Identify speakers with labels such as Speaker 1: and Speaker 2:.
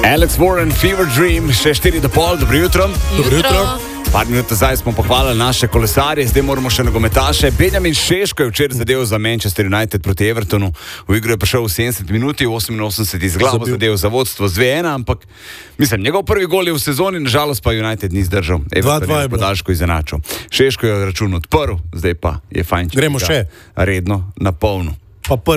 Speaker 1: Alex Warren, Fever Dream, še 4:30, dobro jutro.
Speaker 2: Dobro jutro.
Speaker 1: Par minut nazaj smo pohvalili naše kolesarje, zdaj moramo še nogometaše. Benjamin Šeško je včeraj zadev za Manchester United proti Evertonu. V igro je prišel v 70 minuti, 88 iz glavo zadev za vodstvo z 2:1, ampak mislim, njegov prvi gol je v sezoni, nažalost pa United ni zdržal. Everton je podaljšku izenačil. Šeško je račun odprl, zdaj pa je fajn, če
Speaker 2: gremo še
Speaker 1: redno na polno.
Speaker 2: Pa